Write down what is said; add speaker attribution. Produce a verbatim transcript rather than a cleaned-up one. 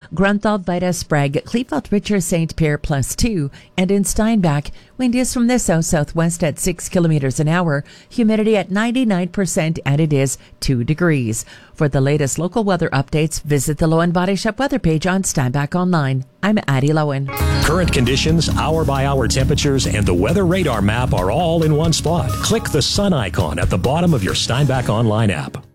Speaker 1: Grunthal, Vita, Sprague, Kleefeld, Richard, Saint Pierre plus two. And in Steinbach, wind is from the south-southwest at six kilometers an hour. Humidity at ninety-nine percent, and it is two degrees. For the latest local weather updates, visit the Lowen Body Shop weather page on Steinbach Online. I'm Addie Lowen.
Speaker 2: Current conditions, hour-by-hour temperatures, and the weather radar map are all in one spot. Click the sun icon at the bottom of your Steinbach Online app.